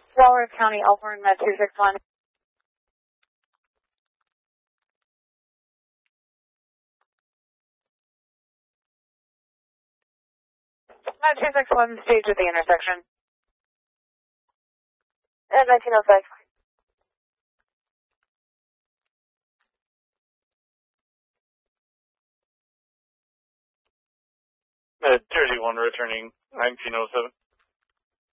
Walworth County, Elkhorn, Med 261. Med 261, stage at the intersection. At 1905. Med 31 returning 1907.